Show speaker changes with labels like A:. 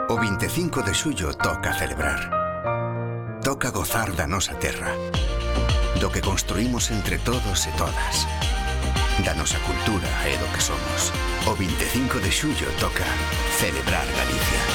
A: O 25 de xullo toca celebrar. Toca gozar da nosa terra, do que construímos entre todos e todas, da nosa cultura e do que somos. O 25 de xullo toca celebrar Galicia.